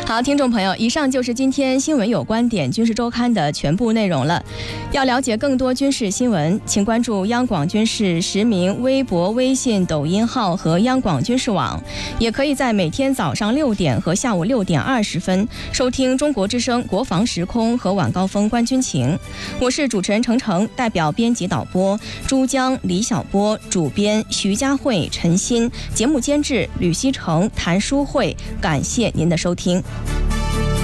好，听众朋友，以上就是今天新闻有观点军事周刊的全部内容了。要了解更多军事新闻，请关注央广军事实名微博、微信、抖音号和央广军事网，也可以在每天早上6点和下午6点20分收听中国之声国防时空和晚高峰观军情。我是主持人程程，代表编辑导播珠江、李小波，主编徐佳慧、陈鑫，节目监制吕希成、谭淑慧，感谢您的收听。